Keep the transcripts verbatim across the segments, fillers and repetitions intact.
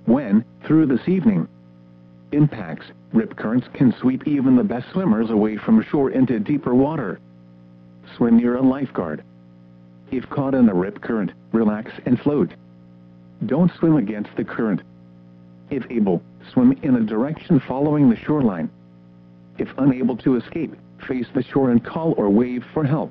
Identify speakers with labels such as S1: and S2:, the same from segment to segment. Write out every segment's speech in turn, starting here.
S1: when, through this evening, impacts, rip currents can sweep even the best swimmers away from shore into deeper water. Swim near a lifeguard. If caught in a rip current, relax and float. Don't swim against the current. If able, swim in a direction following the shoreline. If unable to escape, face the shore and call or wave for help.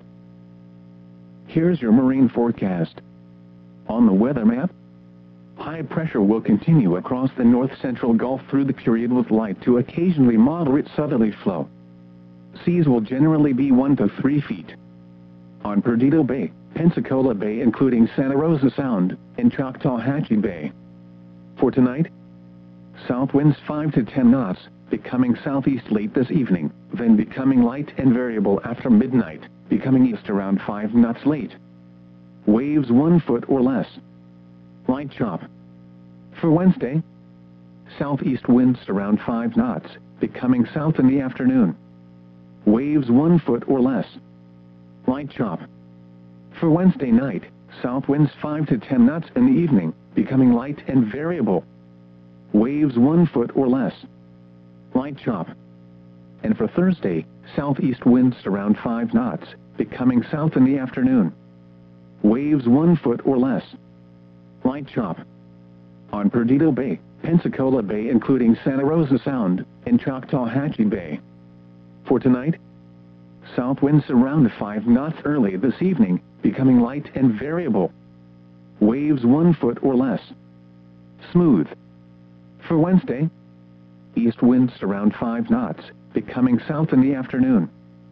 S1: Here's your marine forecast. On the weather map, high pressure will continue across the north-central Gulf through the period with light to occasionally moderate southerly flow. Seas will generally be one to three feet. On Perdido Bay, Pensacola Bay including Santa Rosa Sound, and Choctawhatchee Bay. For tonight, south winds five to ten knots, becoming southeast late this evening, then becoming light and variable after midnight, becoming east around five knots late. Waves one foot or less. Light chop. For Wednesday, southeast winds around five knots, becoming south in the afternoon. Waves one foot or less. Light chop. For Wednesday night, south winds five to ten knots in the evening, becoming light and variable. Waves one foot or less. Light chop. And for Thursday, southeast winds around five knots, becoming south in the afternoon. Waves one foot or less. Light chop. On Perdido Bay, Pensacola Bay including Santa Rosa Sound, and Choctawhatchee Bay. For tonight, south winds around five knots early this evening, becoming light and variable. Waves one foot or less. Smooth. For Wednesday, east winds around five knots, becoming south in the afternoon.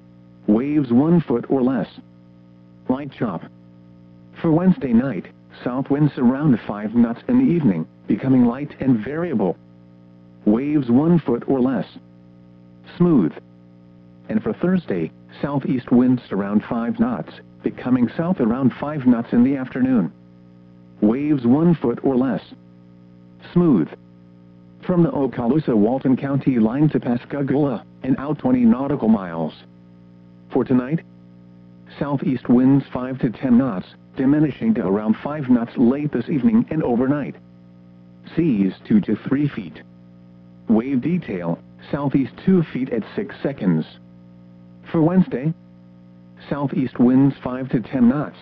S1: Waves one foot or less. Light chop. For Wednesday night, south winds around five knots in the evening, becoming light and variable. Waves one foot or less. Smooth. And for Thursday, southeast winds around five knots, becoming south around five knots in the afternoon. Waves one foot or less. Smooth. From the Okaloosa-Walton County line to Pascagoula, and out twenty nautical miles. For tonight, southeast winds five to ten knots, diminishing to around five knots late this evening and overnight. Seas two to three feet. Wave detail, southeast two feet at six seconds. For Wednesday, southeast winds five to ten knots.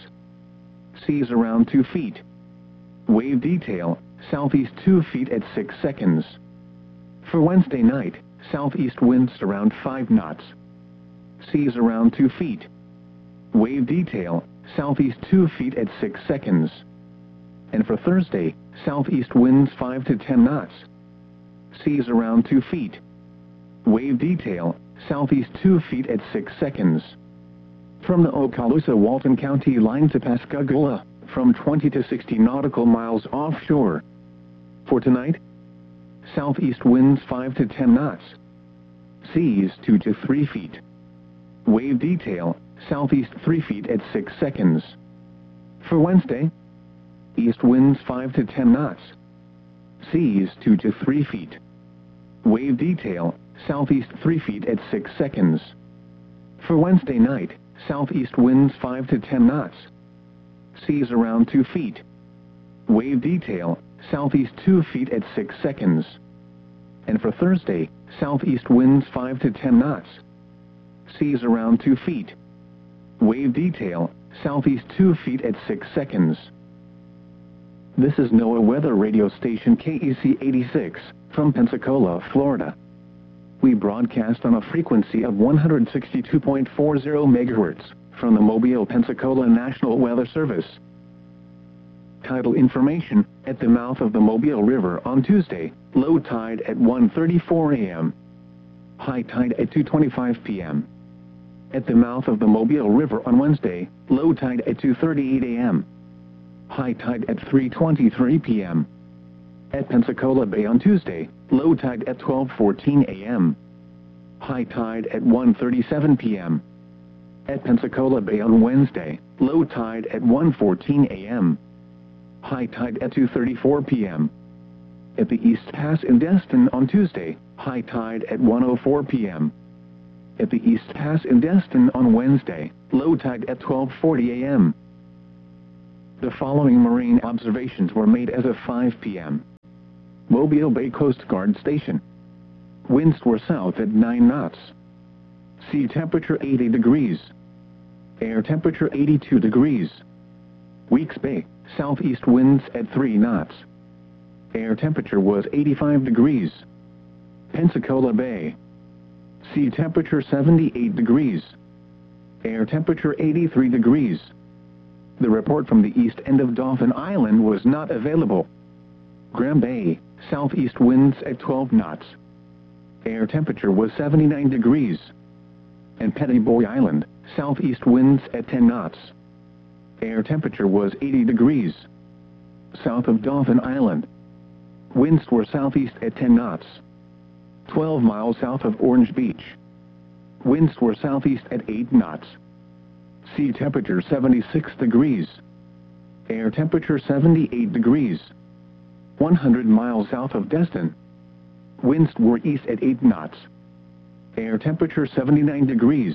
S1: Seas around two feet. Wave detail, southeast two feet at six seconds. For Wednesday night, southeast winds around five knots. Seas around two feet. Wave detail, southeast two feet at six seconds. And for Thursday, southeast winds five to ten knots. Seas around two feet. Wave detail, southeast two feet at six seconds. From the Okaloosa-Walton County line to Pascagoula, from twenty to sixty nautical miles offshore. For tonight, southeast winds five to ten knots. Seas two to three feet. Wave detail, southeast three feet at six seconds. For Wednesday, east winds five to ten knots. Seas two to three feet. Wave detail, southeast three feet at six seconds. For Wednesday night, southeast winds five to ten knots. Seas around two feet. Wave detail, southeast two feet at six seconds. And for Thursday, southeast winds five to ten knots. Seas around two feet. Wave detail, southeast two feet at six seconds. This is NOAA Weather Radio Station K E C eighty-six, from Pensacola, Florida. We broadcast on a frequency of one hundred sixty-two point four zero megahertz, from the Mobile, Pensacola National Weather Service. Tidal information: at the mouth of the Mobile River on Tuesday, low tide at one thirty-four a m High tide at two twenty-five p m At the mouth of the Mobile River on Wednesday, low tide at two thirty-eight a m High tide at three twenty-three p m At Pensacola Bay on Tuesday, low tide at twelve fourteen a m High tide at one thirty-seven p m At Pensacola Bay on Wednesday, low tide at one fourteen a m High tide at two thirty-four p m At the East Pass in Destin on Tuesday, high tide at one oh four p m At the East Pass in Destin on Wednesday, low tide at twelve forty a m The following marine observations were made as of five p m Mobile Bay Coast Guard Station. Winds were south at nine knots. Sea temperature eighty degrees. Air temperature eighty-two degrees. Weeks Bay, southeast winds at three knots. Air temperature was eighty-five degrees. Pensacola Bay. Sea temperature seventy-eight degrees. Air temperature eighty-three degrees. The report from the east end of Dauphin Island was not available. Graham Bay, southeast winds at twelve knots. Air temperature was seventy-nine degrees. And Petty Boy Island, southeast winds at ten knots. Air temperature was eighty degrees. South of Dauphin Island. Winds were southeast at ten knots. twelve miles south of Orange Beach. Winds were southeast at eight knots. Sea temperature seventy-six degrees. Air temperature seventy-eight degrees. one hundred miles south of Destin. Winds were east at eight knots. Air temperature seventy-nine degrees.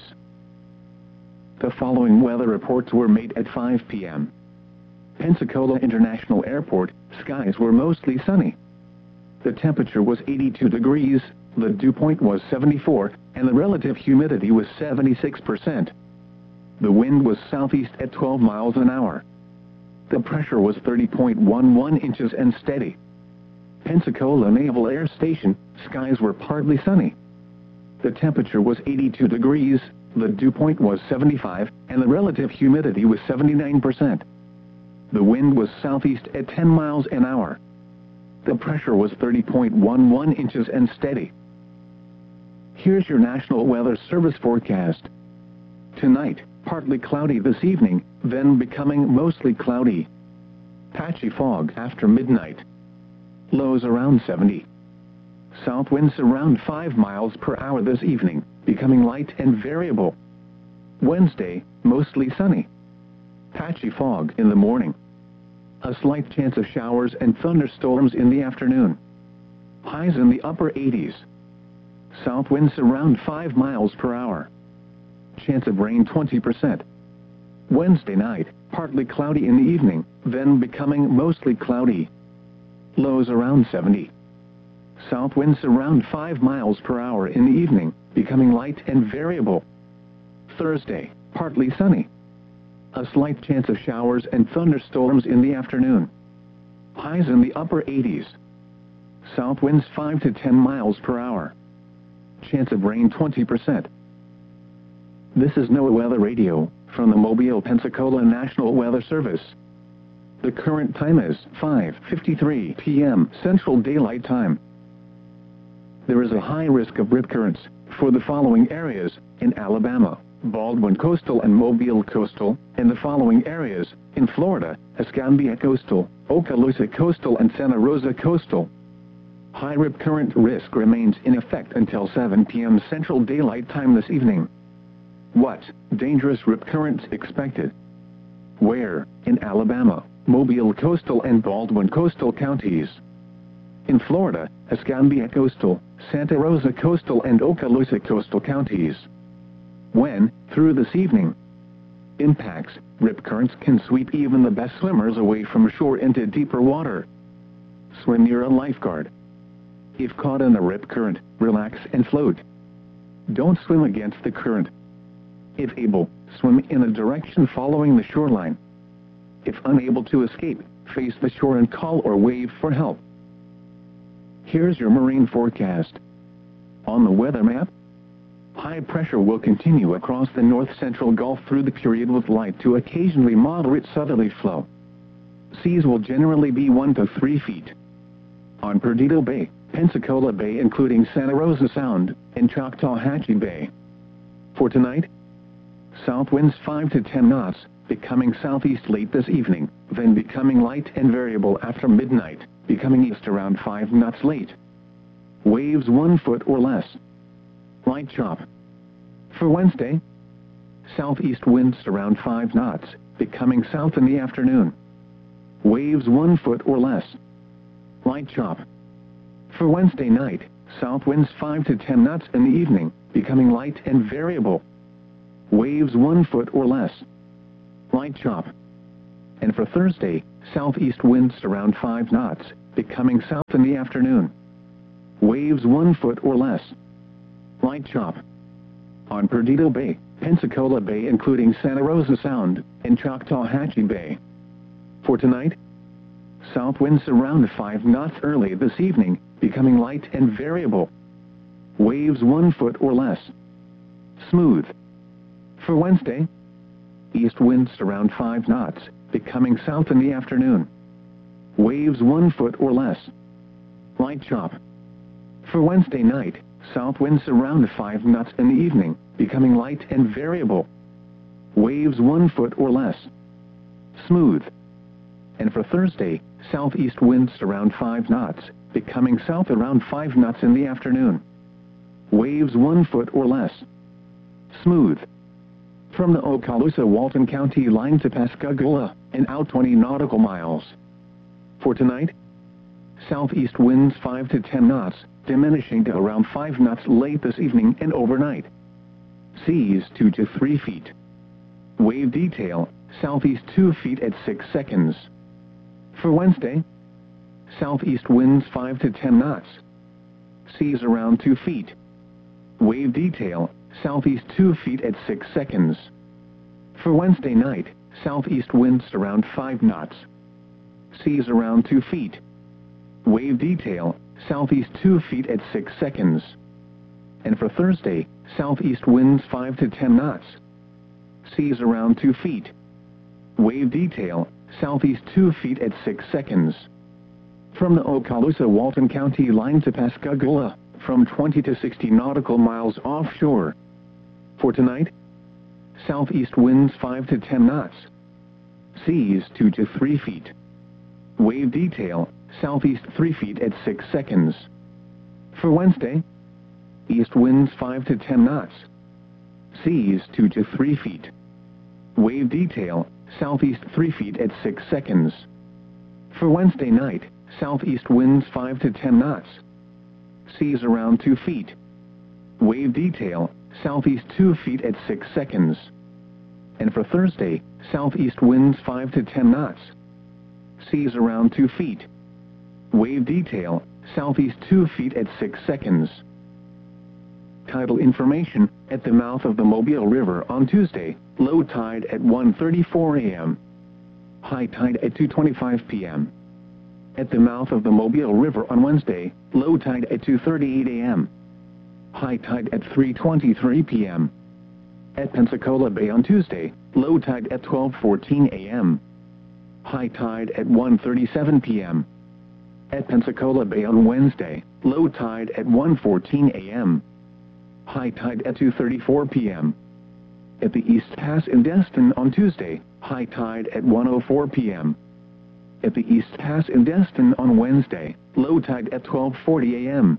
S1: The following weather reports were made at five p m Pensacola International Airport, skies were mostly sunny. The temperature was eighty-two degrees, the dew point was seventy-four, and the relative humidity was seventy-six percent. The wind was southeast at twelve miles an hour. The pressure was thirty point one one inches and steady. Pensacola Naval Air Station, skies were partly sunny. The temperature was eighty-two degrees, the dew point was seventy-five, and the relative humidity was seventy-nine percent. The wind was southeast at ten miles an hour. The pressure was thirty point one one inches and steady. Here's your National Weather Service forecast. Tonight, partly cloudy this evening, then becoming mostly cloudy. Patchy fog after midnight. Lows around seventy. South winds around five miles per hour this evening, becoming light and variable. Wednesday, mostly sunny. Patchy fog in the morning. A slight chance of showers and thunderstorms in the afternoon. Highs in the upper eighties. South winds around five miles per hour. Chance of rain twenty percent. Wednesday night, partly cloudy in the evening, then becoming mostly cloudy. Lows around seventy. South winds around five miles per hour in the evening, becoming light and variable. Thursday, partly sunny. A slight chance of showers and thunderstorms in the afternoon. Highs in the upper eighties. South winds five to ten miles per hour. Chance of rain twenty percent. This is NOAA Weather Radio, from the Mobile, Pensacola National Weather Service. The current time is five fifty-three p m Central Daylight Time. There is a high risk of rip currents for the following areas in Alabama, Baldwin Coastal and Mobile Coastal, and the following areas in Florida, Escambia Coastal, Okaloosa Coastal and Santa Rosa Coastal. High rip current risk remains in effect until seven p m Central Daylight Time this evening. What dangerous rip currents expected? Where? In Alabama, Mobile Coastal and Baldwin Coastal counties. In Florida, Escambia Coastal, Santa Rosa Coastal and Okaloosa Coastal counties. When? Through this evening. Impacts: rip currents can sweep even the best swimmers away from shore into deeper water. Swim near a lifeguard. If caught in a rip current, relax and float. Don't swim against the current. If able, swim in a direction following the shoreline. If unable to escape, face the shore and call or wave for help. Here's your marine forecast. On the weather map, high pressure will continue across the north-central Gulf through the period with light to occasionally moderate southerly flow. Seas will generally be one to three feet. On Perdido Bay, Pensacola Bay including Santa Rosa Sound, and Choctawhatchee Bay. For tonight, south winds five to ten knots, becoming southeast late this evening, then becoming light and variable after midnight, becoming east around five knots late. Waves one foot or less. Light chop. For Wednesday, southeast winds around five knots, becoming south in the afternoon. Waves one foot or less. Light chop. For Wednesday night, south winds five to ten knots in the evening, becoming light and variable. Waves one foot or less. Light chop. And for Thursday, southeast winds around five knots, becoming south in the afternoon. Waves one foot or less. Light chop. On Perdido Bay, Pensacola Bay including Santa Rosa Sound, and Choctawhatchee Bay. For tonight, south winds around five knots early this evening, becoming light and variable. Waves one foot or less. Smooth. For Wednesday, east winds around five knots, becoming south in the afternoon. Waves one foot or less. Light chop. For Wednesday night, south winds around five knots in the evening, becoming light and variable. Waves one foot or less. Smooth. And for Thursday, southeast winds around five knots, becoming south around five knots in the afternoon. Waves one foot or less. Smooth. From the Okaloosa-Walton County line to Pascagoula, and out twenty nautical miles. For tonight, southeast winds five to ten knots, diminishing to around five knots late this evening and overnight. Seas two to three feet. Wave detail, southeast two feet at six seconds. For Wednesday, southeast winds five to ten knots. Seas around two feet. Wave detail, southeast two feet at six seconds. For Wednesday night, southeast winds around five knots. Seas around two feet. Wave detail, southeast two feet at six seconds. And for Thursday, southeast winds five to ten knots. Seas around two feet. Wave detail, southeast two feet at six seconds. From the Okaloosa-Walton County line to Pascagoula, from twenty to sixty nautical miles offshore. For tonight, southeast winds five to ten knots. Seas two to three feet. Wave detail, southeast three feet at six seconds. For Wednesday, east winds five to ten knots. Seas two to three feet. Wave detail, southeast three feet at six seconds. For Wednesday night, southeast winds five to ten knots. Seas around two feet. Wave detail, southeast two feet at six seconds. And for Thursday, southeast winds five to ten knots. Seas around two feet. Wave detail, southeast two feet at six seconds. Tidal information, at the mouth of the Mobile River on Tuesday, low tide at one thirty-four a m High tide at two twenty-five p m At the mouth of the Mobile River on Wednesday, low tide at two thirty-eight a m High tide at three twenty-three p m At Pensacola Bay on Tuesday, low tide at twelve fourteen a m High tide at one thirty-seven p m At Pensacola Bay on Wednesday, low tide at one fourteen a m High tide at two thirty-four p m At the East Pass in Destin on Tuesday, high tide at one oh four p m At the East Pass in Destin on Wednesday, low tide at twelve forty a m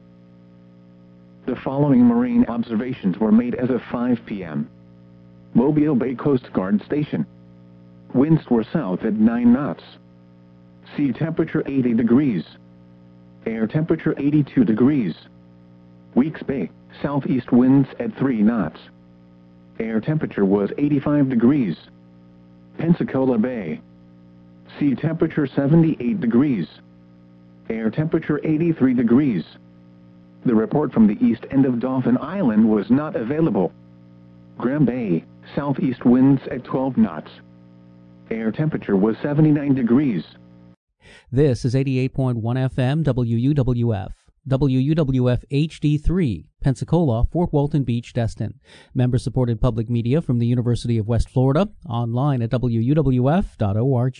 S1: The following marine observations were made as of five p m Mobile Bay Coast Guard Station. Winds were south at nine knots. Sea temperature eighty degrees. Air temperature eighty-two degrees. Weeks Bay, southeast winds at three knots. Air temperature was eighty-five degrees. Pensacola Bay. Sea temperature seventy-eight degrees. Air temperature eighty-three degrees. The report from the east end of Dauphin Island was not available. Graham Bay, southeast winds at twelve knots. Air temperature was seventy-nine degrees.
S2: This is eighty-eight point one F M W U W F. W U W F H D three, Pensacola, Fort Walton Beach, Destin. Member-supported public media from the University of West Florida, online at W U W F dot org.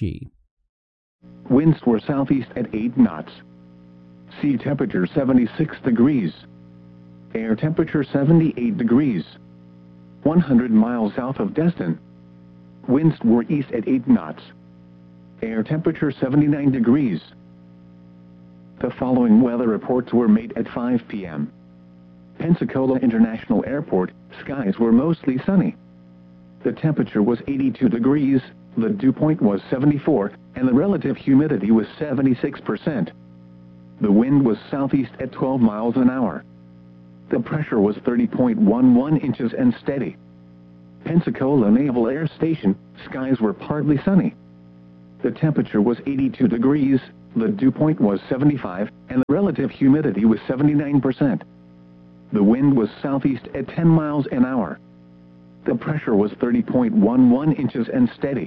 S1: Winds were southeast at eight knots. Sea temperature seventy-six degrees. Air temperature seventy-eight degrees. one hundred miles south of Destin. Winds were east at eight knots. Air temperature seventy-nine degrees. The following weather reports were made at five p m Pensacola International Airport, skies were mostly sunny. The temperature was eighty-two degrees, the dew point was seventy-four, and the relative humidity was seventy-six percent. The wind was southeast at twelve miles an hour. The pressure was thirty point one one inches and steady. Pensacola Naval Air Station, skies were partly sunny. the temperature was eighty-two degrees, the dew point was seventy-five, and the relative humidity was seventy-nine percent. The wind was southeast at ten miles an hour. The pressure was thirty point one one inches and steady.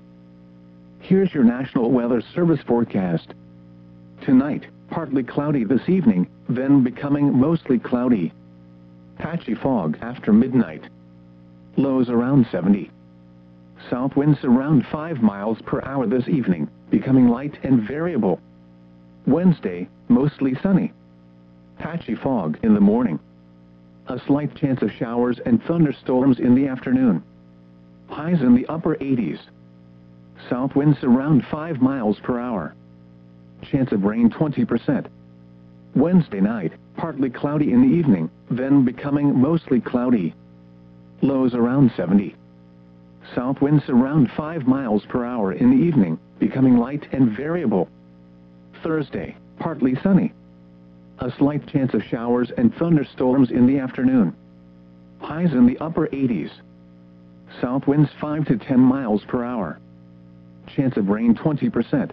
S1: Here's your National Weather Service forecast. Tonight, partly cloudy this evening, then becoming mostly cloudy. Patchy fog after midnight. Lows around seventy. South winds around five miles per hour this evening, becoming light and variable. Wednesday, mostly sunny. Patchy fog in the morning. A slight chance of showers and thunderstorms in the afternoon. Highs in the upper eighties. South winds around five miles per hour. Chance of rain twenty percent. Wednesday night, partly cloudy in the evening, then becoming mostly cloudy. Lows around seventy. South winds around five miles per hour in the evening, becoming light and variable. Thursday, partly sunny. A slight chance of showers and thunderstorms in the afternoon. Highs in the upper eighties. South winds five to ten miles per hour. Chance of rain twenty percent.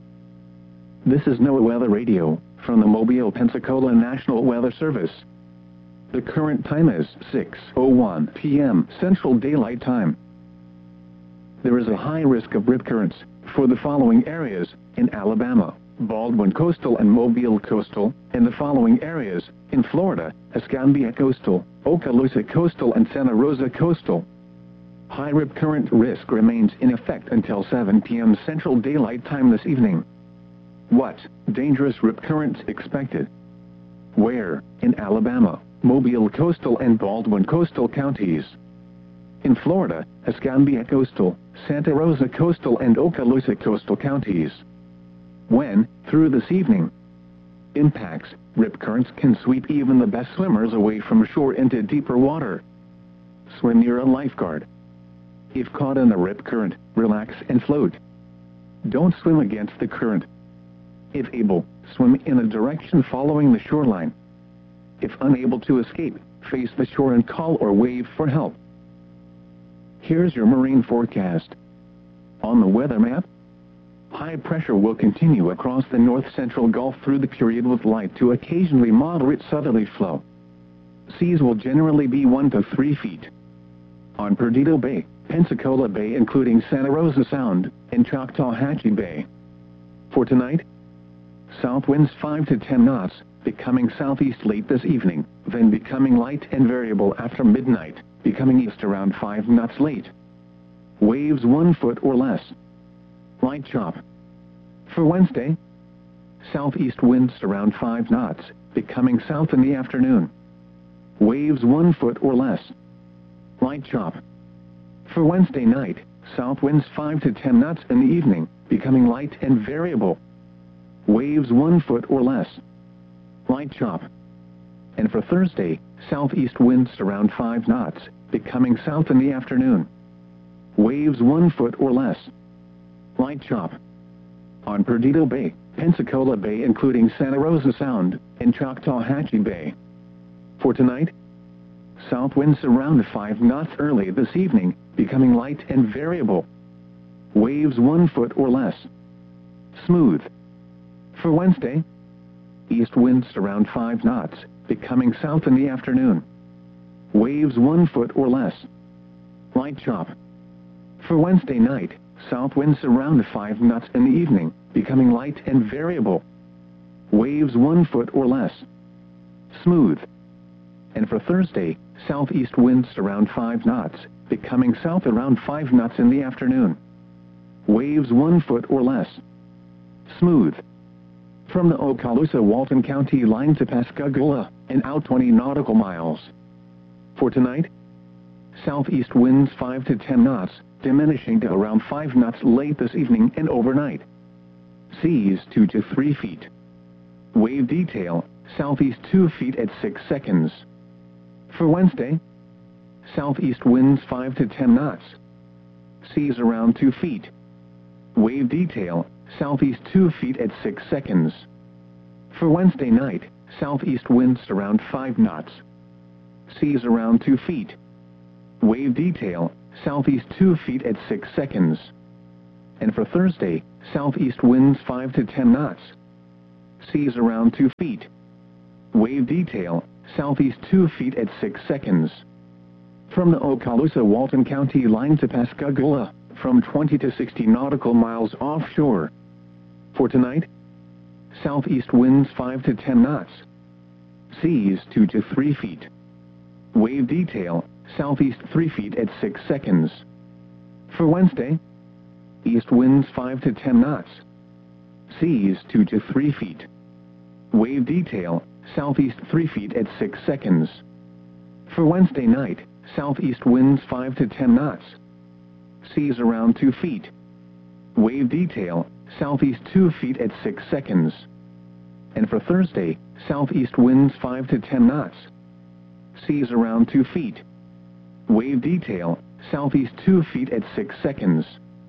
S1: This is NOAA Weather Radio, from the Mobile, Pensacola National Weather Service. The current time is six oh one p m Central Daylight Time. There is a high risk of rip currents for the following areas in Alabama, Baldwin Coastal and Mobile Coastal, and the following areas in Florida, Escambia Coastal, Okaloosa Coastal and Santa Rosa Coastal. High rip current risk remains in effect until seven p m Central Daylight Time this evening. What dangerous rip currents expected? Where? In Alabama, Mobile Coastal and Baldwin Coastal counties. In Florida, Escambia Coastal, Santa Rosa Coastal and Okaloosa Coastal counties. When? Through this evening. Impacts: rip currents can sweep even the best swimmers away from shore into deeper water. Swim near a lifeguard. If caught in a rip current, relax and float. Don't swim against the current. If able, swim in a direction following the shoreline. If unable to escape, face the shore and call or wave for help. Here's your marine forecast. On the weather map, high pressure will continue across the north-central Gulf through the period with light to occasionally moderate southerly flow. Seas will generally be one to three feet. On Perdido Bay, Pensacola Bay including Santa Rosa Sound, and Choctawhatchee Bay. For tonight, south winds five to ten knots, becoming southeast late this evening, then becoming light and variable after midnight, becoming east around five knots late. Waves one foot or less. Light chop. For Wednesday, southeast winds around five knots, becoming south in the afternoon. Waves one foot or less. Light chop. For Wednesday night, south winds five to ten knots in the evening, becoming light and variable. Waves one foot or less. Light chop. And for Thursday, southeast winds around five knots, becoming south in the afternoon. Waves one foot or less. Light chop. On Perdido Bay, Pensacola Bay including Santa Rosa Sound, and Choctawhatchee Bay. For tonight, south winds around five knots early this evening, becoming light and variable. Waves one foot or less. Smooth. For Wednesday, east winds around five knots, becoming south in the afternoon. Waves one foot or less. Light chop. For Wednesday night, south winds around five knots in the evening, becoming light and variable. Waves one foot or less. Smooth. And for Thursday, southeast winds around five knots, becoming south around five knots in the afternoon. Waves one foot or less. Smooth. From the Okaloosa-Walton County line to Pascagoula, and out twenty nautical miles. For tonight, southeast winds five to ten knots, diminishing to around five knots late this evening and overnight. Seas two to three feet. Wave detail, southeast two feet at six seconds. For Wednesday, southeast winds five to ten knots. Seas around two feet. Wave detail, southeast two feet at six seconds. For Wednesday night, southeast winds around five knots. Seas around two feet. Wave detail, southeast two feet at six seconds. And for Thursday, southeast winds five to ten knots. Seas around two feet. Wave detail, southeast two feet at six seconds. From the Okaloosa-Walton County line to Pascagoula, from twenty to sixty nautical miles offshore. For tonight, southeast winds five to ten knots. Seas two to three feet. Wave detail, southeast three feet at six seconds. For Wednesday, east winds five to ten knots. Seas two to three feet. Wave detail, southeast three feet at six seconds. For Wednesday night, southeast winds five to ten knots. Seas around two feet. Wave detail, southeast two feet at six seconds. And for Thursday, southeast winds five to ten knots. Seas around two feet. Wave detail, southeast two feet at six seconds.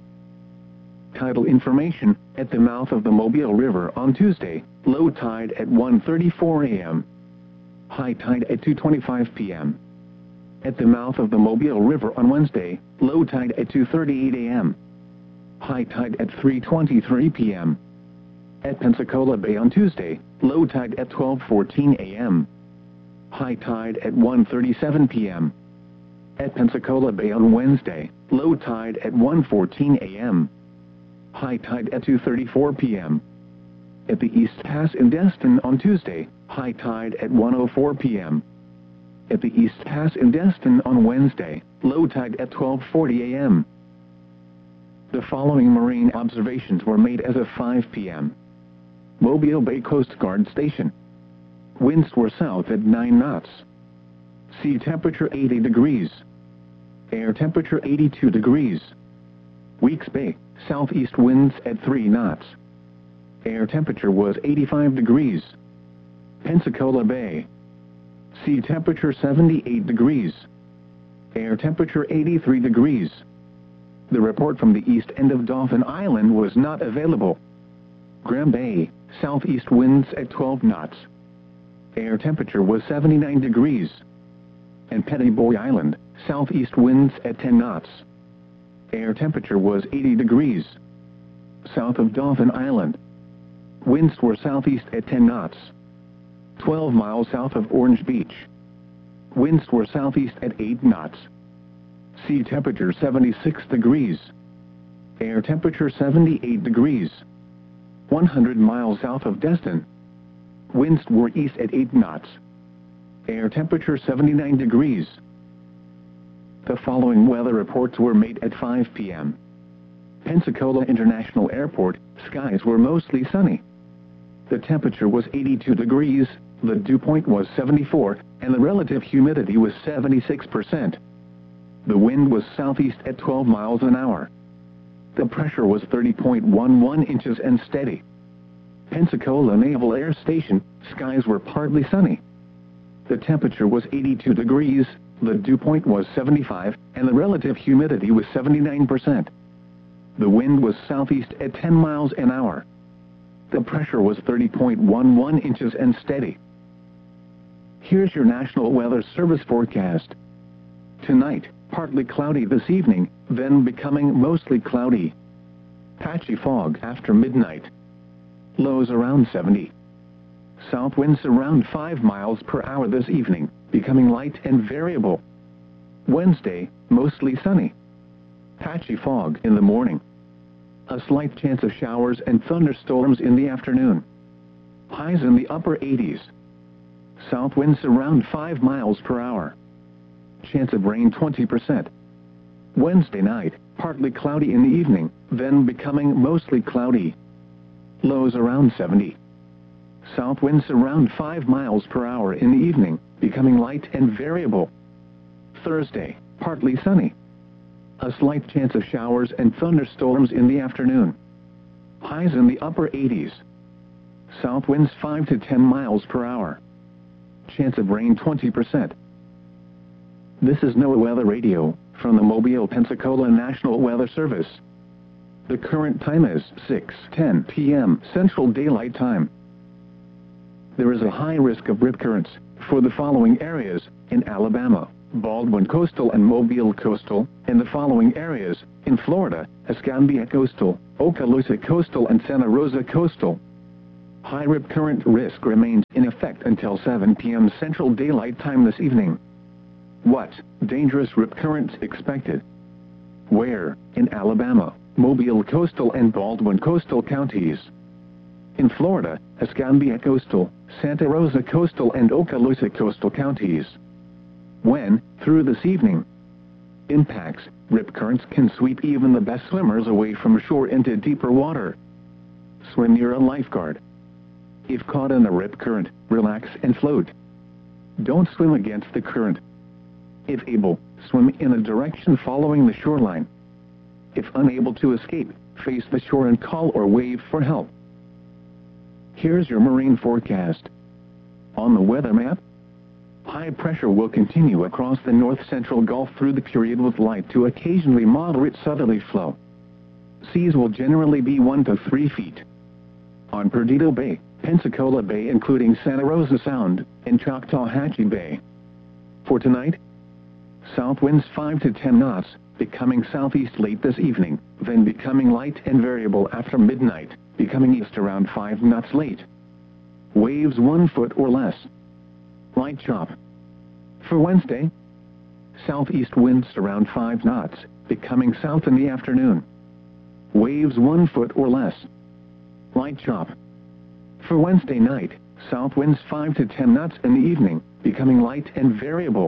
S1: Tidal information, at the mouth of the Mobile River on Tuesday, low tide at one thirty-four a m High tide at two twenty-five p m At the mouth of the Mobile River on Wednesday, low tide at two thirty-eight a m High tide at three twenty-three p m At Pensacola Bay on Tuesday, low tide at twelve fourteen a m High tide at one thirty-seven p m At Pensacola Bay on Wednesday, low tide at one fourteen a m High tide at two thirty-four p m At the East Pass in Destin on Tuesday, high tide at one oh four p m At the East Pass in Destin on Wednesday, low tide at twelve forty a m The following marine observations were made as of five p m Mobile Bay Coast Guard Station. Winds were south at nine knots. Sea temperature eighty degrees. Air temperature eighty-two degrees. Weeks Bay, southeast winds at three knots. Air temperature was eighty-five degrees. Pensacola Bay. Sea temperature seventy-eight degrees. Air temperature eighty-three degrees. The report from the east end of Dauphin Island was not available. Graham Bay, southeast winds at twelve knots. Air temperature was seventy-nine degrees. And Petty Boy Island, southeast winds at ten knots. Air temperature was eighty degrees. South of Dauphin Island. Winds were southeast at ten knots. twelve miles south of Orange Beach. Winds were southeast at eight knots. Sea temperature seventy-six degrees. Air temperature seventy-eight degrees. one hundred miles south of Destin. Winds were east at eight knots. Air temperature seventy-nine degrees. The following weather reports were made at five p m Pensacola International Airport, skies were mostly sunny. The temperature was eighty-two degrees, the dew point was seventy-four, and the relative humidity was seventy-six percent. The wind was southeast at twelve miles an hour. The pressure was thirty point one one inches and steady. Pensacola Naval Air Station, skies were partly sunny. The temperature was eighty-two degrees, the dew point was seventy-five, and the relative humidity was seventy-nine percent. The wind was southeast at ten miles an hour. The pressure was thirty point one one inches and steady. Here's your National Weather Service forecast. Tonight, partly cloudy this evening, then becoming mostly cloudy. Patchy fog after midnight. Lows around seventy. South winds around five miles per hour this evening, becoming light and variable. Wednesday, mostly sunny. Patchy fog in the morning. A slight chance of showers and thunderstorms in the afternoon. Highs in the upper eighties. South winds around five miles per hour. Chance of rain twenty percent. Wednesday night, partly cloudy in the evening, then becoming mostly cloudy. Lows around seventy. South winds around five miles per hour in the evening, becoming light and variable. Thursday, partly sunny. A slight chance of showers and thunderstorms in the afternoon. Highs in the upper eighties. South winds five to ten miles per hour. Chance of rain twenty percent. This is NOAA Weather Radio, from the Mobile, Pensacola National Weather Service. The current time is six ten p m Central Daylight Time. There is a high risk of rip currents for the following areas in Alabama, Baldwin Coastal and Mobile Coastal, and the following areas In Florida, Escambia Coastal, Okaloosa Coastal and Santa Rosa Coastal. High rip current risk remains in effect until seven p m Central Daylight Time this evening. What dangerous rip currents expected? Where? In Alabama, Mobile Coastal and Baldwin Coastal counties. In Florida, Escambia Coastal, Santa Rosa Coastal and Okaloosa Coastal counties. When? Through this evening. Impacts: rip currents can sweep even the best swimmers away from shore into deeper water. Swim near a lifeguard. If caught in a rip current, relax and float. Don't swim against the current. If able, swim in a direction following the shoreline. If unable to escape, face the shore and call or wave for help. Here's your marine forecast. On the weather map, high pressure will continue across the north-central Gulf through the period with light to occasionally moderate southerly flow. Seas will generally be one to three feet. On Perdido Bay, Pensacola Bay including Santa Rosa Sound, and Choctawhatchee Bay. For tonight, south winds five to ten knots, becoming southeast late this evening, then becoming light and variable after midnight, becoming east around five knots late. Waves one foot or less. Light chop. For Wednesday, southeast winds around five knots, becoming south in the afternoon. Waves one foot or less. Light chop. For Wednesday night, south winds five to ten knots in the evening, becoming light and variable.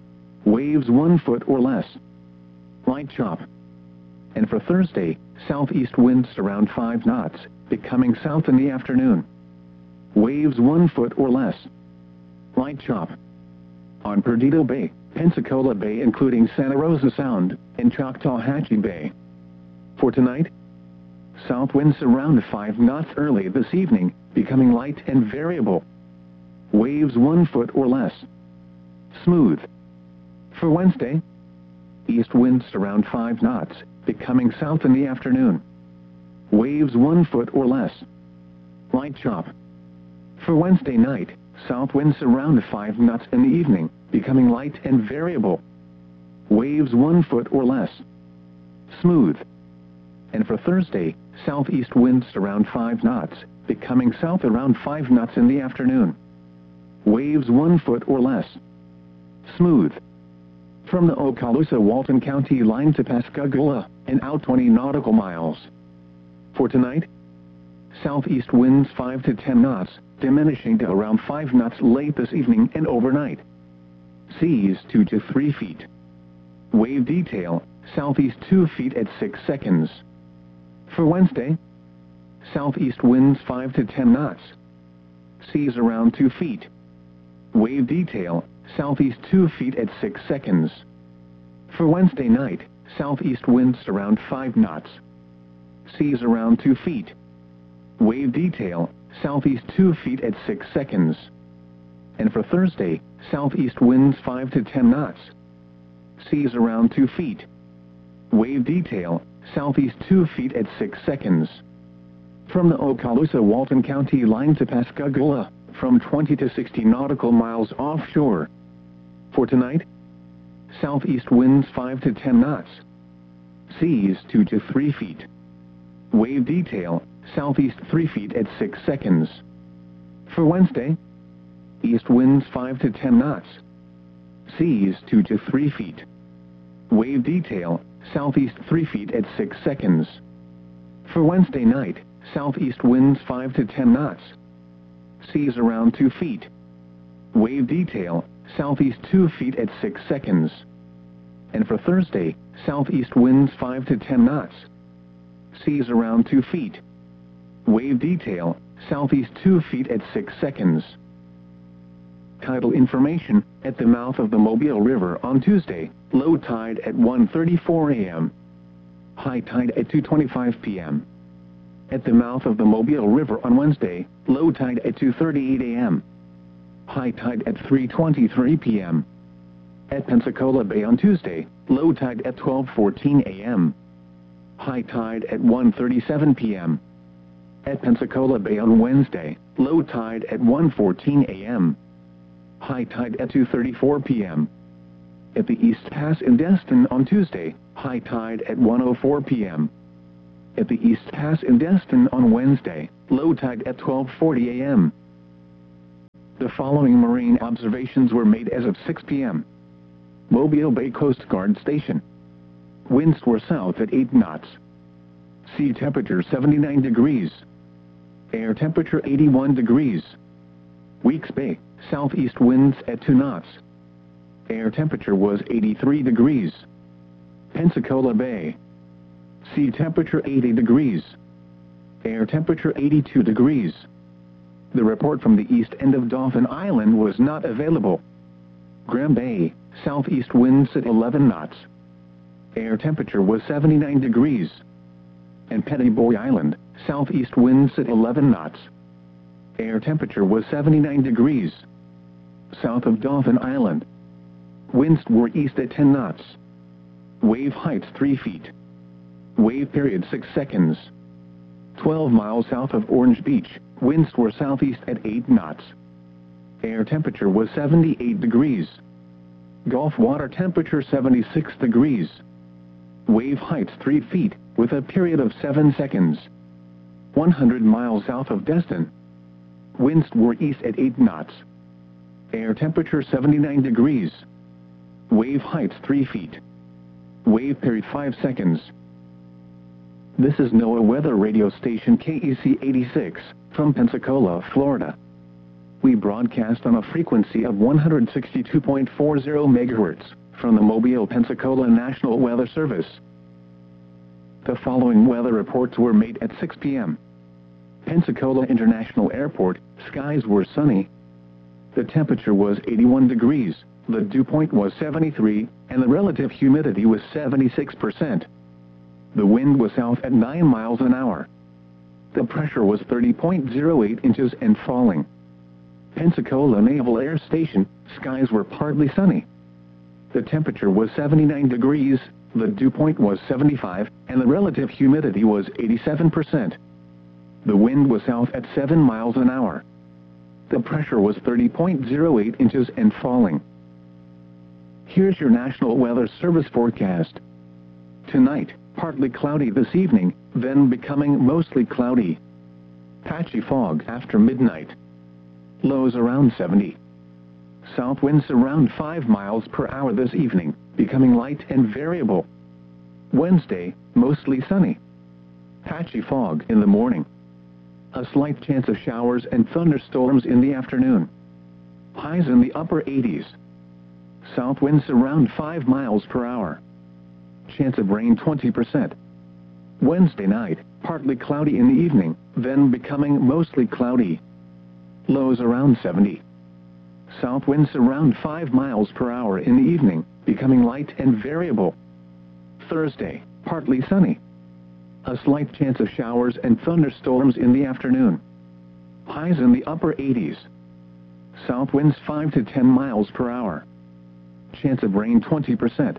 S1: Waves one foot or less. Light chop. And for Thursday, southeast winds around five knots, becoming south in the afternoon. Waves one foot or less. Light chop. On Perdido Bay, Pensacola Bay including Santa Rosa Sound, and Choctawhatchee Bay. For tonight, south winds around five knots early this evening, becoming light and variable. Waves one foot or less. Smooth. For Wednesday, east winds around five knots, becoming south in the afternoon. Waves one foot or less. Light chop. For Wednesday night, south winds around five knots in the evening, becoming light and variable. Waves one foot or less. Smooth. And for Thursday, southeast winds around five knots, becoming south around five knots in the afternoon. Waves one foot or less. Smooth. From the Okaloosa-Walton County line to Pascagoula, and out twenty nautical miles. For tonight, southeast winds five to ten knots, diminishing to around five knots late this evening and overnight. Seas two to three feet. Wave detail, southeast two feet at six seconds. For Wednesday, southeast winds five to ten knots. Seas around two feet. Wave detail, southeast two feet at six seconds. For Wednesday night, southeast winds around five knots. Seas around two feet. Wave detail, southeast two feet at six seconds. And for Thursday, southeast winds five to ten knots. Seas around two feet. Wave detail, southeast two feet at six seconds. From the Okaloosa-Walton County line to Pascagoula, from twenty to sixty nautical miles offshore. For tonight, southeast winds five to ten knots. Seas two to three feet. Wave detail, southeast three feet at six seconds. For Wednesday, east winds five to ten knots. Seas two to three feet. Wave detail, southeast three feet at six seconds. For Wednesday night, southeast winds five to ten knots. Seas around two feet. Wave detail, southeast two feet at six seconds. And for Thursday, southeast winds five to ten knots. Seas around two feet. Wave detail, southeast two feet at six seconds. Tidal information, at the mouth of the Mobile River on Tuesday, low tide at one thirty-four a m High tide at two twenty-five p m At the mouth of the Mobile River on Wednesday, low tide at two thirty-eight a m High tide at three twenty-three p m At Pensacola Bay on Tuesday, low tide at twelve fourteen a m High tide at one thirty-seven p m At Pensacola Bay on Wednesday, low tide at one fourteen a m High tide at two thirty-four p m At the East Pass in Destin on Tuesday, high tide at one oh four p m At the East Pass in Destin on Wednesday, low tide at twelve forty a m The following marine observations were made as of six p m Mobile Bay Coast Guard Station. Winds were south at eight knots. Sea temperature seventy-nine degrees. Air temperature eighty-one degrees. Weeks Bay, southeast winds at two knots. Air temperature was eighty-three degrees. Pensacola Bay. Sea temperature eighty degrees. Air temperature eighty-two degrees. The report from the east end of Dauphin Island was not available. Graham Bay, southeast winds at eleven knots. Air temperature was seventy-nine degrees. And Petty Boy Island, southeast winds at eleven knots. Air temperature was seventy-nine degrees. South of Dauphin Island. Winds were east at ten knots. Wave heights three feet. Wave period six seconds. twelve miles south of Orange Beach, winds were southeast at eight knots. Air temperature was seventy-eight degrees. Gulf water temperature seventy-six degrees. Wave heights three feet, with a period of seven seconds. one hundred miles south of Destin. Winds were east at eight knots. Air temperature seventy-nine degrees. Wave heights three feet. Wave period five seconds. This is NOAA weather radio station K E C eighty-six, from Pensacola, Florida. We broadcast on a frequency of one hundred sixty-two point four zero megahertz, from the Mobile, Pensacola National Weather Service. The following weather reports were made at six p m Pensacola International Airport, skies were sunny. The temperature was eighty-one degrees, the dew point was seventy-three, and the relative humidity was seventy-six percent. The wind was south at nine miles an hour. The pressure was thirty point zero eight inches and falling. Pensacola Naval Air Station, skies were partly sunny. The temperature was seventy-nine degrees, the dew point was seventy-five, and the relative humidity was eighty-seven percent. The wind was south at seven miles an hour. The pressure was thirty point zero eight inches and falling. Here's your National Weather Service forecast. Tonight, partly cloudy this evening, then becoming mostly cloudy. Patchy fog after midnight. Lows around seventy. South winds around five miles per hour this evening, becoming light and variable. Wednesday, mostly sunny. Patchy fog in the morning. A slight chance of showers and thunderstorms in the afternoon. Highs in the upper eighties. South winds around five miles per hour. Chance of rain twenty percent. Wednesday night, partly cloudy in the evening, then becoming mostly cloudy. Lows around seventy. South winds around five miles per hour in the evening, becoming light and variable. Thursday, partly sunny. A slight chance of showers and thunderstorms in the afternoon. Highs in the upper eighties. South winds five to ten miles per hour. Chance of rain twenty percent.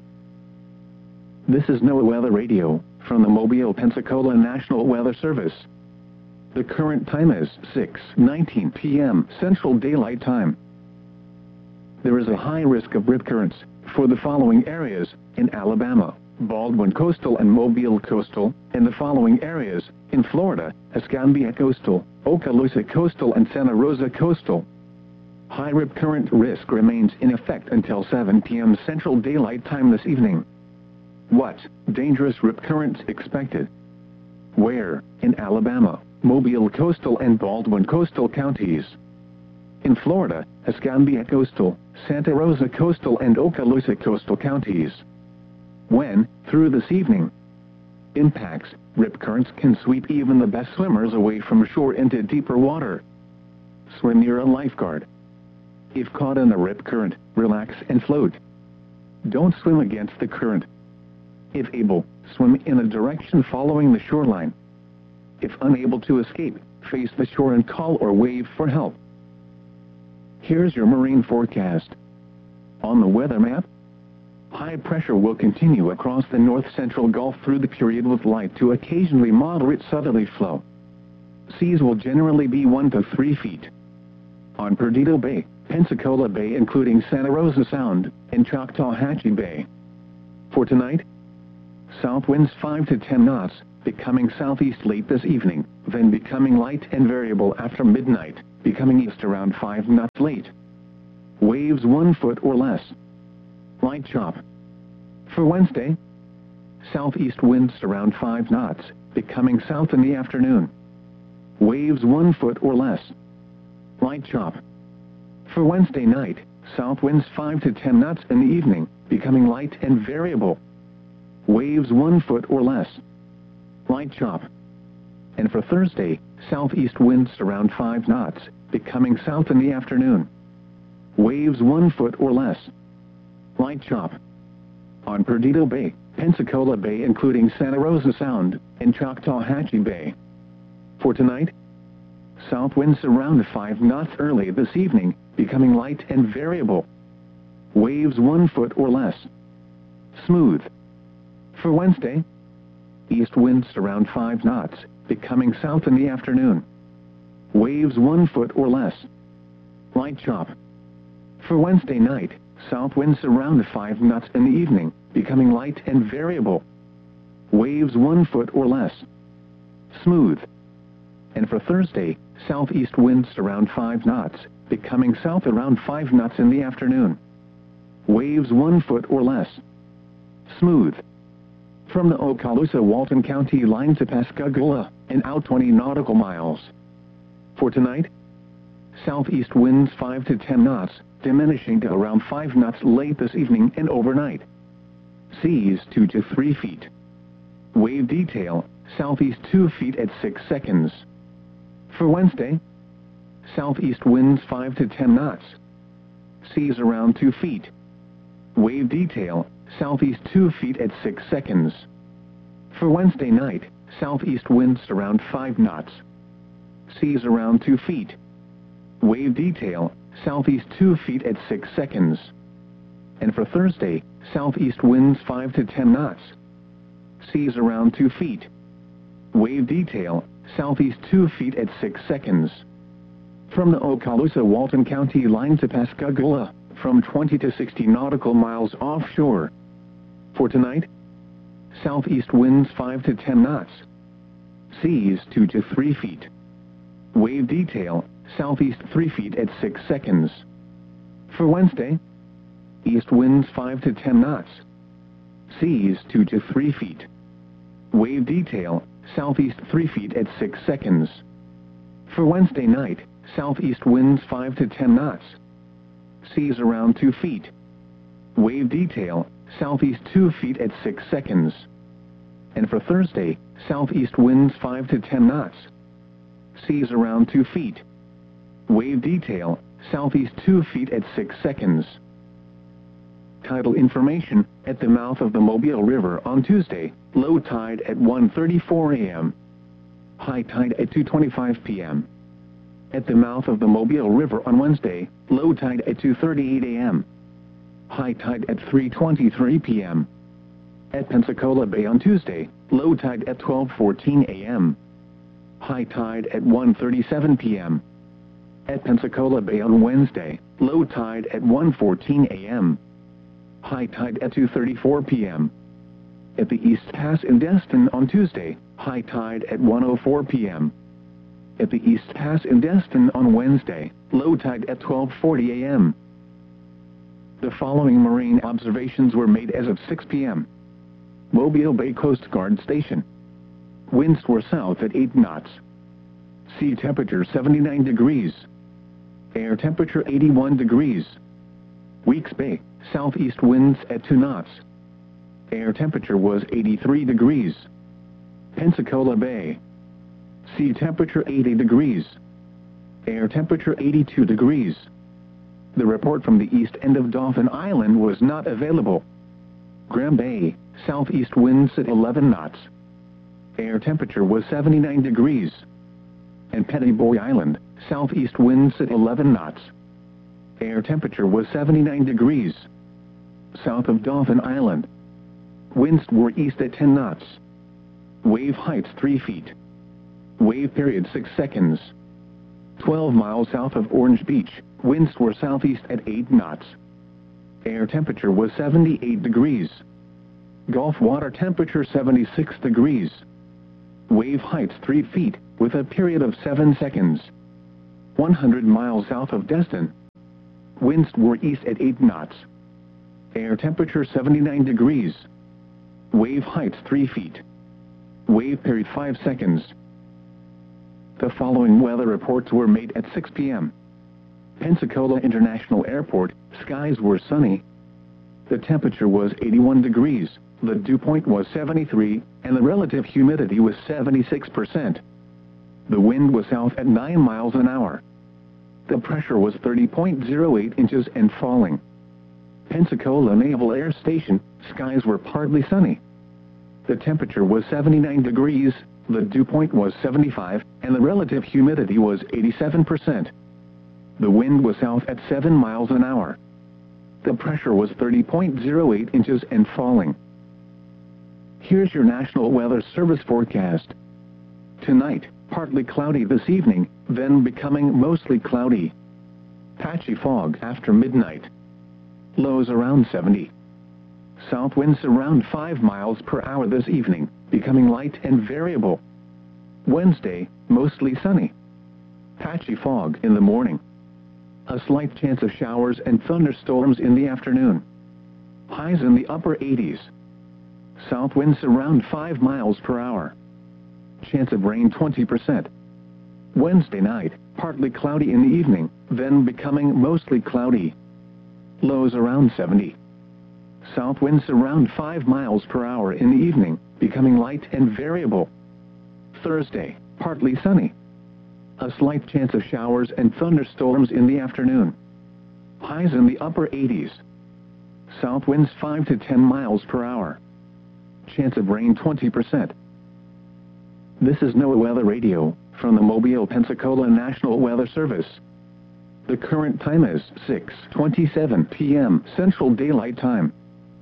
S1: This is NOAA Weather Radio, from the Mobile, Pensacola National Weather Service. The current time is six nineteen p m Central Daylight Time. There is a high risk of rip currents for the following areas in Alabama, Baldwin Coastal and Mobile Coastal, and the following areas in Florida, Escambia Coastal, Okaloosa Coastal and Santa Rosa Coastal. High rip current risk remains in effect until seven p m Central Daylight Time this evening. What dangerous rip currents expected? Where? In Alabama, Mobile Coastal and Baldwin Coastal counties. In Florida, Escambia Coastal, Santa Rosa Coastal and Okaloosa Coastal counties. When? Through this evening. Impacts: rip currents can sweep even the best swimmers away from shore into deeper water. Swim near a lifeguard. If caught in a rip current, relax and float. Don't swim against the current. If able, swim in a direction following the shoreline. If unable to escape, face the shore and call or wave for help. Here's your marine forecast. On the weather map, high pressure will continue across the north-central Gulf through the period with light to occasionally moderate southerly flow. Seas will generally be one to three feet. On Perdido Bay, Pensacola Bay including Santa Rosa Sound, and Choctawhatchee Bay. For tonight, south winds five to ten knots, becoming southeast late this evening, then becoming light and variable after midnight, becoming east around five knots late. Waves one foot or less. Light chop. For Wednesday, southeast winds around five knots, becoming south in the afternoon. Waves one foot or less. Light chop. For Wednesday night, south winds five to ten knots in the evening, becoming light and variable. Waves one foot or less. Light chop. And for Thursday, southeast winds around five knots, becoming south in the afternoon. Waves one foot or less. Light chop. On Perdido Bay, Pensacola Bay including Santa Rosa Sound, and Choctawhatchee Bay. For tonight, south winds around five knots early this evening, becoming light and variable. Waves one foot or less. Smooth. For Wednesday, east winds around five knots, becoming south in the afternoon. Waves one foot or less. Light chop. For Wednesday night, south winds around five knots in the evening, becoming light and variable. Waves one foot or less. Smooth. And for Thursday, southeast winds around five knots, becoming south around five knots in the afternoon. Waves one foot or less. Smooth. From the Okaloosa-Walton County line to Pascagoula, and out twenty nautical miles. For tonight, southeast winds five to ten knots, diminishing to around five knots late this evening and overnight. Seas two to three feet. Wave detail, southeast two feet at six seconds. For Wednesday, southeast winds five to ten knots. Seas around two feet. Wave detail, southeast two feet at six seconds. For Wednesday night, southeast winds around five knots. Seas around two feet. Wave detail, southeast two feet at six seconds. And for Thursday, southeast winds five to ten knots. Seas around two feet. Wave detail, southeast two feet at six seconds. From the Okaloosa-Walton County line to Pascagoula, from twenty to sixty nautical miles offshore. For tonight, southeast winds five to ten knots. Seas two to three feet. Wave detail, southeast three feet at six seconds. For Wednesday, east winds five to ten knots. Seas two to three feet. Wave detail, southeast three feet at six seconds. For Wednesday night, southeast winds five to ten knots. Seas around two feet. Wave detail, southeast two feet at six seconds. And for Thursday, southeast winds five to ten knots. Seas around two feet. Wave detail, southeast two feet at six seconds. Tidal information, at the mouth of the Mobile River on Tuesday, low tide at one thirty-four a m High tide at two twenty-five p m At the mouth of the Mobile River on Wednesday, low tide at two thirty-eight a m High tide at three twenty-three p m At Pensacola Bay on Tuesday, low tide at twelve fourteen a m High tide at one thirty-seven p m At Pensacola Bay on Wednesday, low tide at one fourteen a m High tide at two thirty-four p m At the East Pass in Destin on Tuesday, high tide at one oh four p m At the East Pass in Destin on Wednesday, low tide at twelve forty a m The following marine observations were made as of six p m Mobile Bay Coast Guard Station. Winds were south at eight knots. Sea temperature seventy-nine degrees. Air temperature eighty-one degrees. Weeks Bay, southeast winds at two knots. Air temperature was eighty-three degrees. Pensacola Bay. Sea temperature eighty degrees. Air temperature eighty-two degrees. The report from the east end of Dauphin Island was not available. Graham Bay, southeast winds at eleven knots. Air temperature was seventy-nine degrees. And Petty Boy Island, southeast winds at eleven knots. Air temperature was seventy-nine degrees. South of Dauphin Island, winds were east at ten knots. Wave heights three feet. Wave period six seconds. twelve miles south of Orange Beach, Winds were southeast at eight knots. Air temperature was seventy-eight degrees. Gulf water temperature seventy-six degrees. Wave heights three feet, with a period of seven seconds. one hundred miles south of Destin. Winds were east at eight knots. Air temperature seventy-nine degrees. Wave heights three feet. Wave period five seconds. The following weather reports were made at six p m Pensacola International Airport, skies were sunny. The temperature was eighty-one degrees, the dew point was seventy-three, and the relative humidity was seventy-six percent. The wind was south at nine miles an hour. The pressure was thirty point zero eight inches and falling. Pensacola Naval Air Station, skies were partly sunny. The temperature was seventy-nine degrees, the dew point was seventy-five, and the relative humidity was eighty-seven percent. The wind was south at seven miles an hour. The pressure was thirty point zero eight inches and falling. Here's your National Weather Service forecast. Tonight, partly cloudy this evening, then becoming mostly cloudy. Patchy fog after midnight. Lows around seventy. South winds around five miles per hour this evening, becoming light and variable. Wednesday, mostly sunny. Patchy fog in the morning. A slight chance of showers and thunderstorms in the afternoon. Highs in the upper eighties. South winds around five miles per hour. Chance of rain twenty percent. Wednesday night, partly cloudy in the evening, then becoming mostly cloudy. Lows around seventy. South winds around five miles per hour in the evening, becoming light and variable. Thursday, partly sunny. A slight chance of showers and thunderstorms in the afternoon. Highs in the upper eighties. South winds five to ten miles per hour. Chance of rain twenty percent. This is NOAA Weather Radio, from the Mobile, Pensacola National Weather Service. The current time is six twenty-seven p m Central Daylight Time.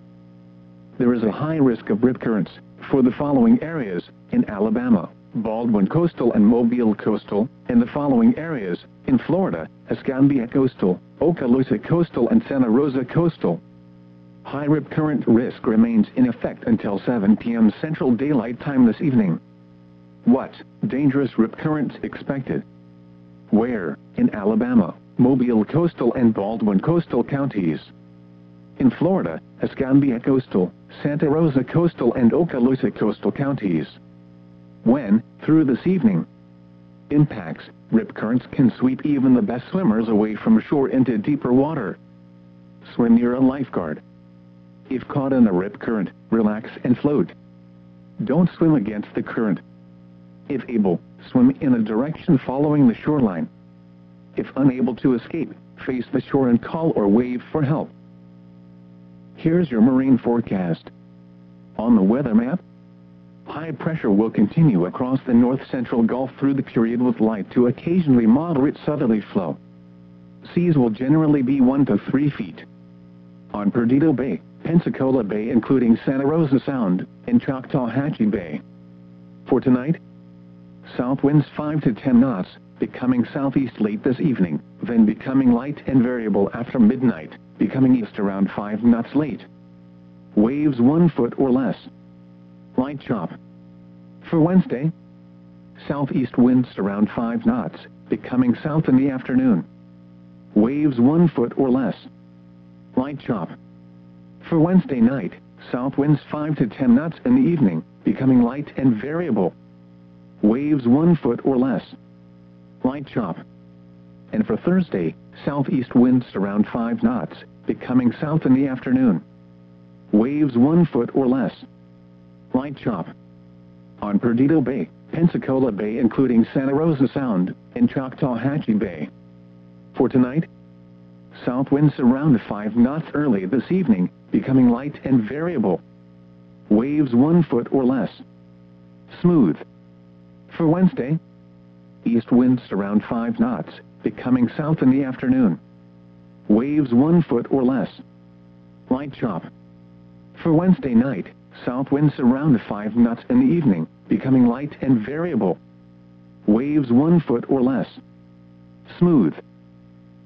S1: There is a high risk of rip currents for the following areas in Alabama: Baldwin Coastal and Mobile Coastal, and the following areas in Florida: Escambia Coastal, Okaloosa Coastal, and Santa Rosa Coastal. High rip current risk remains in effect until seven p m Central Daylight Time this evening. What dangerous rip currents expected? Where? In Alabama, Mobile Coastal and Baldwin Coastal counties. In Florida, Escambia Coastal, Santa Rosa Coastal, and Okaloosa Coastal counties. When? Through this evening. Impacts: rip currents can sweep even the best swimmers away from shore into deeper water. Swim near a lifeguard. If caught in a rip current, relax and float. Don't swim against the current. If able, swim in a direction following the shoreline. If unable to escape, face the shore and call or wave for help. Here's your marine forecast. On the weather map, high pressure will continue across the north-central Gulf through the period with light to occasionally moderate southerly flow. Seas will generally be one to three feet. On Perdido Bay, Pensacola Bay including Santa Rosa Sound, and Choctawhatchee Bay. For tonight, south winds five to ten knots, becoming southeast late this evening, then becoming light and variable after midnight, becoming east around five knots late. Waves one foot or less. Light chop. For Wednesday, southeast winds around five knots, becoming south in the afternoon. Waves one foot or less. Light chop. For Wednesday night, south winds five to ten knots in the evening, becoming light and variable. Waves one foot or less. Light chop. And for Thursday, southeast winds around five knots, becoming south in the afternoon. Waves one foot or less. Light chop. On Perdido Bay, Pensacola Bay including Santa Rosa Sound, and Choctawhatchee Bay. For tonight, south winds around five knots early this evening, becoming light and variable. Waves one foot or less. Smooth. For Wednesday, east winds around five knots, becoming south in the afternoon. Waves one foot or less. Light chop. For Wednesday night, south winds around five knots in the evening, becoming light and variable. Waves one foot or less. Smooth.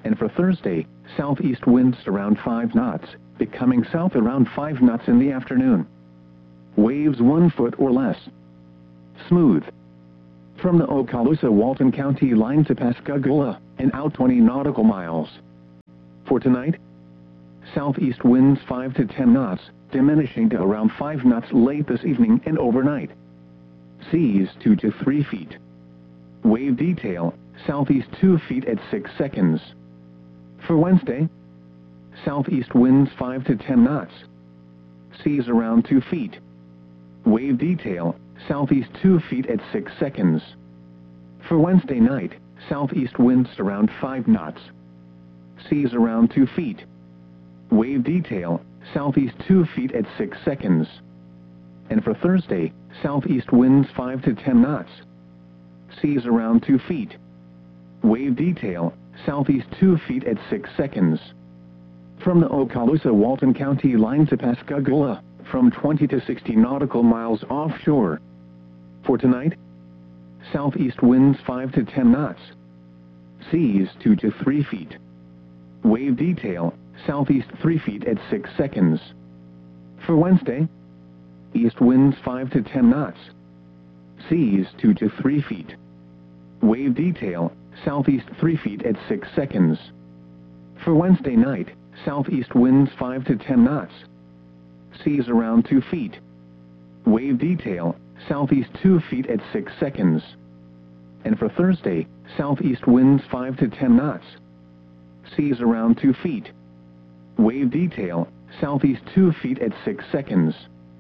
S1: And for Thursday, southeast winds around five knots, becoming south around five knots in the afternoon. Waves one foot or less. Smooth. From the Okaloosa-Walton County line to Pascagoula, and out twenty nautical miles. For tonight, southeast winds five to ten knots, diminishing to around five knots late this evening and overnight. Seas two to three feet. Wave detail, southeast two feet at six seconds. For Wednesday, southeast winds five to ten knots. Seas around two feet. Wave detail, southeast two feet at six seconds. For Wednesday night, southeast winds around five knots. Seas around two feet. Wave detail, southeast two feet at six seconds. And for Thursday, southeast winds five to ten knots. Seas around two feet. Wave detail, southeast two feet at six seconds. From the Okaloosa-Walton County line to Pascagoula, from twenty to sixty nautical miles offshore. For tonight, southeast winds five to ten knots. Seas two to three feet. Wave detail, southeast three feet at six seconds. For Wednesday, east winds five to ten knots. Seas two to three feet. Wave detail, southeast three feet at six seconds. For Wednesday night, southeast winds five to ten knots. Seas around two feet. Wave detail, southeast two feet at six seconds. And for Thursday, southeast winds five to ten knots. Seas around two feet. Wave detail, southeast two feet at six seconds.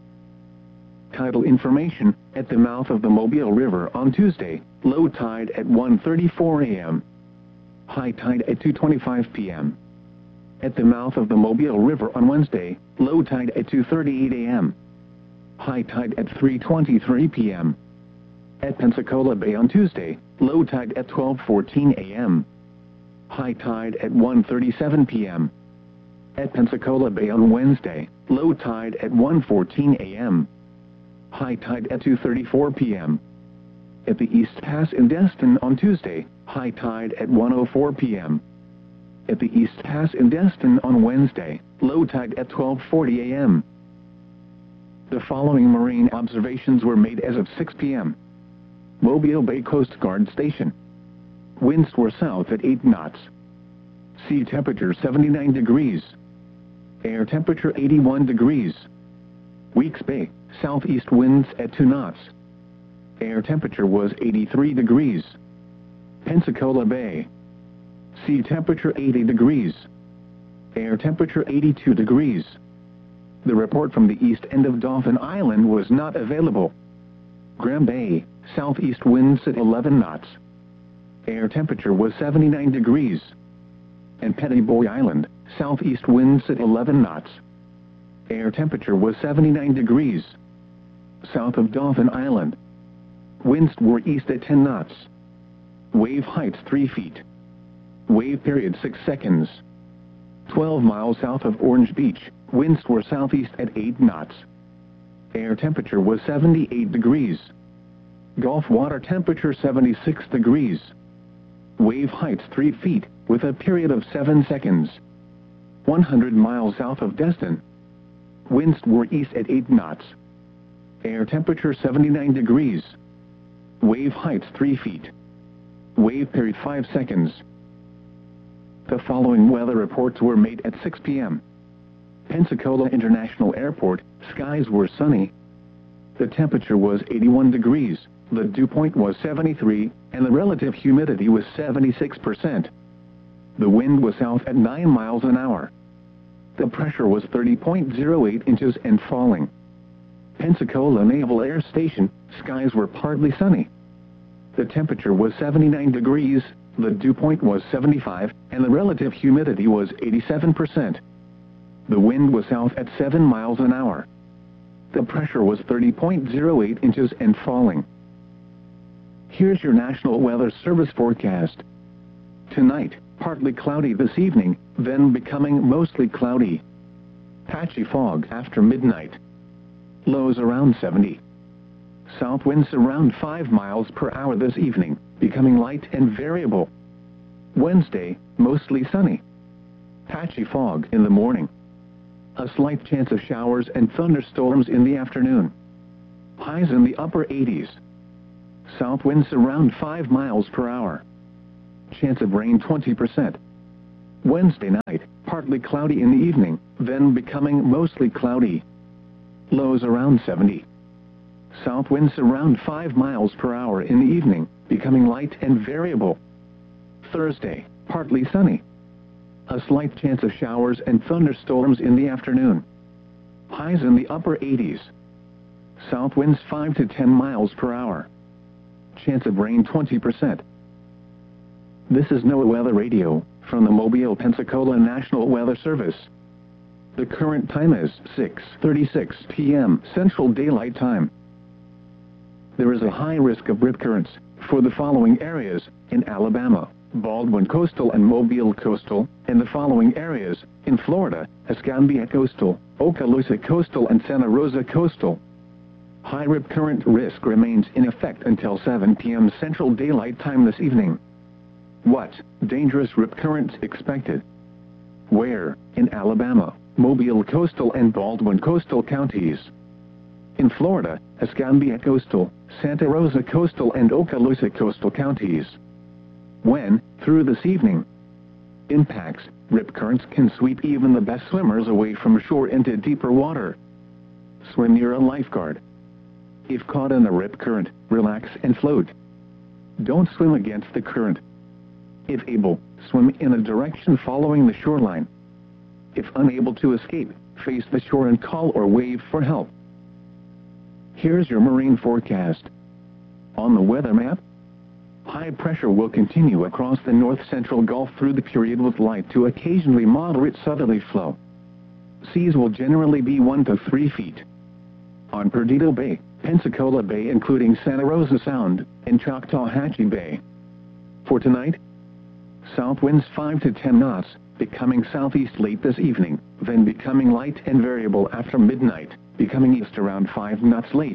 S1: Tidal information, at the mouth of the Mobile River on Tuesday, low tide at one thirty-four a m High tide at two twenty-five p m At the mouth of the Mobile River on Wednesday, low tide at two thirty-eight a m High tide at three twenty-three p m At Pensacola Bay on Tuesday, low tide at twelve fourteen a m High tide at one thirty-seven p m At Pensacola Bay on Wednesday, low tide at one fourteen a m High tide at two thirty-four p m At the East Pass in Destin on Tuesday, high tide at one oh four p m At the East Pass in Destin on Wednesday, low tide at twelve forty a m The following marine observations were made as of six p m Mobile Bay Coast Guard Station. Winds were south at eight knots. Sea temperature seventy-nine degrees. Air temperature eighty-one degrees. Weeks Bay, southeast winds at two knots. Air temperature was eighty-three degrees. Pensacola Bay. Sea temperature eighty degrees. Air temperature eighty-two degrees. The report from the east end of Dauphin Island was not available. Graham Bay, southeast winds at eleven knots. Air temperature was seventy-nine degrees. And Petty Boy Island, southeast winds at eleven knots. Air temperature was seventy-nine degrees. South of Dauphin Island, winds were east at ten knots. Wave heights three feet. Wave period six seconds. twelve miles south of Orange Beach, winds were southeast at eight knots. Air temperature was seventy-eight degrees. Gulf water temperature seventy-six degrees. Wave heights three feet, with a period of seven seconds. one hundred miles south of Destin, winds were east at eight knots. Air temperature seventy-nine degrees. Wave heights three feet. Wave period five seconds. The following weather reports were made at six p m Pensacola International Airport, skies were sunny. The temperature was eighty-one degrees, the dew point was seventy-three, and the relative humidity was seventy-six percent. The wind was south at nine miles an hour. The pressure was thirty point zero eight inches and falling. Pensacola Naval Air Station, skies were partly sunny. The temperature was seventy-nine degrees, the dew point was seventy-five, and the relative humidity was eighty-seven percent. The wind was south at seven miles an hour. The pressure was thirty point zero eight inches and falling. Here's your National Weather Service forecast. Tonight, partly cloudy this evening, then becoming mostly cloudy. Patchy fog after midnight. Lows around seventy. South winds around five miles per hour this evening, becoming light and variable. Wednesday, mostly sunny. Patchy fog in the morning. A slight chance of showers and thunderstorms in the afternoon. Highs in the upper eighties. South winds around five miles per hour. Chance of rain twenty percent. Wednesday night, partly cloudy in the evening, then becoming mostly cloudy. Lows around seventy. South winds around five miles per hour in the evening, becoming light and variable. Thursday, partly sunny. A slight chance of showers and thunderstorms in the afternoon. Highs in the upper eighties. South winds five to ten miles per hour. Chance of rain twenty percent. This is NOAA Weather Radio, from the Mobile, Pensacola National Weather Service. The current time is six thirty-six p m Central Daylight Time. There is a high risk of rip currents for the following areas in Alabama, Baldwin Coastal and Mobile Coastal, and the following areas in Florida, Escambia Coastal, Okaloosa Coastal and Santa Rosa Coastal. High rip current risk remains in effect until seven p m Central Daylight Time this evening. What dangerous rip currents expected? Where? In Alabama, Mobile Coastal and Baldwin Coastal counties. In Florida, Escambia Coastal, Santa Rosa Coastal and Okaloosa Coastal counties. When? Through this evening. Impacts: rip currents can sweep even the best swimmers away from shore into deeper water. Swim near a lifeguard. If caught in a rip current, relax and float. Don't swim against the current. If able, swim in a direction following the shoreline. If unable to escape, face the shore and call or wave for help. Here's your marine forecast. On the weather map, high pressure will continue across the north-central Gulf through the period with light to occasionally moderate southerly flow. Seas will generally be one to three feet. On Perdido Bay, Pensacola Bay including Santa Rosa Sound, and Choctawhatchee Bay. For tonight, south winds five to ten knots, becoming southeast late this evening, then becoming light and variable after midnight, becoming east around five knots late.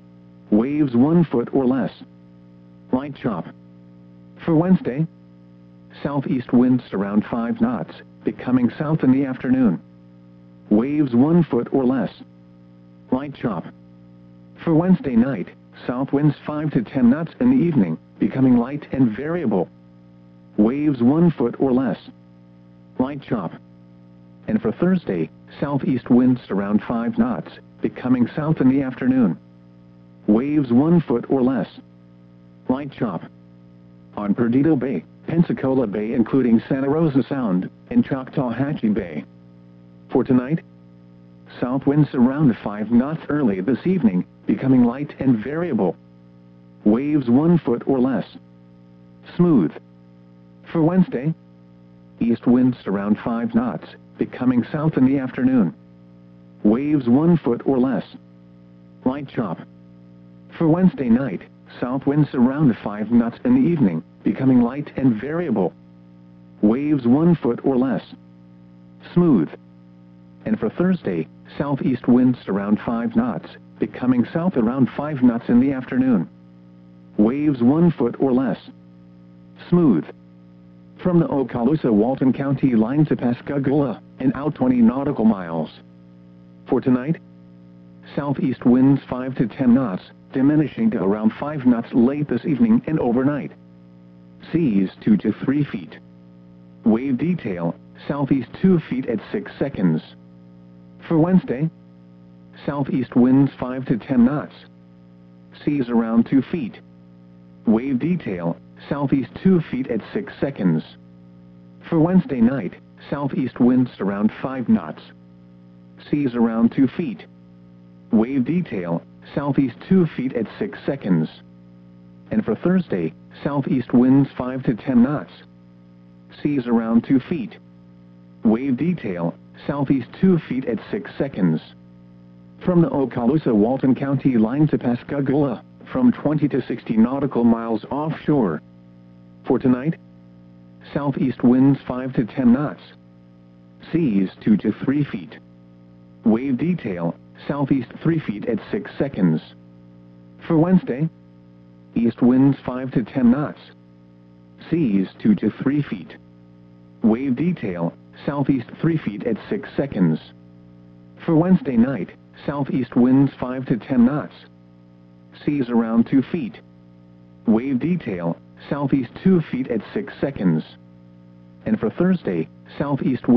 S1: Waves one foot or less. Light chop. For Wednesday, southeast winds around five knots, becoming south in the afternoon. Waves one foot or less. Light chop. For Wednesday night, south winds five to ten knots in the evening, becoming light and variable. Waves one foot or less. Light chop. And for Thursday, southeast winds around five knots, becoming south in the afternoon. Waves one foot or less. Light chop. On Perdido Bay, Pensacola Bay including Santa Rosa Sound, and Choctawhatchee Bay. For tonight, south winds around five knots early this evening, becoming light and variable. Waves one foot or less. Smooth. For Wednesday, east winds around five knots, becoming south in the afternoon. Waves one foot or less. Light chop. For Wednesday night, south winds around five knots in the evening, becoming light and variable. Waves one foot or less. Smooth. And for Thursday, southeast winds around five knots, becoming south around five knots in the afternoon. Waves one foot or less. Smooth. From the Okaloosa-Walton County line to Pascagoula, and out twenty nautical miles. For tonight, southeast winds five to ten knots, diminishing to around five knots late this evening and overnight. Seas two to three feet. Wave detail, southeast two feet at six seconds. For Wednesday, southeast winds five to ten knots. Seas around two feet. Wave detail, southeast two feet at six seconds. For Wednesday night, southeast winds around five knots. Seas around two feet. Wave detail, southeast two feet at six seconds. And for Thursday, southeast winds five to ten knots. Seas around two feet. Wave detail, southeast two feet at six seconds. From the Okaloosa-Walton County line to Pascagoula, from twenty to sixty nautical miles offshore. For tonight, southeast winds five to ten knots. Seas two to three feet. Wave detail, southeast three feet at six seconds. For Wednesday, east winds five to ten knots. Seas two to three feet. Wave detail, southeast three feet at six seconds. For Wednesday night, southeast winds five to ten knots. Seas around two feet. Wave detail, southeast two feet at six seconds. And for Thursday, southeast